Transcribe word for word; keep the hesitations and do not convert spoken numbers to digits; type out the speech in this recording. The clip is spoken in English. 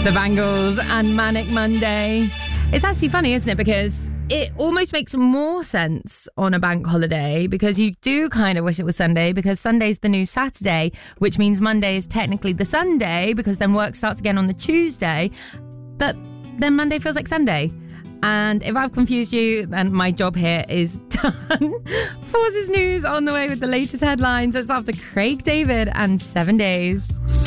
The Bangles and Manic Monday. It's actually funny, isn't it? Because it almost makes more sense on a bank holiday, because you do kind of wish it was Sunday, because Sunday's the new Saturday, which means Monday is technically the Sunday, because then work starts again on the Tuesday. But then Monday feels like Sunday. And if I've confused you, then my job here is done. Forces News on the way with the latest headlines. It's after Craig David and Seven Days.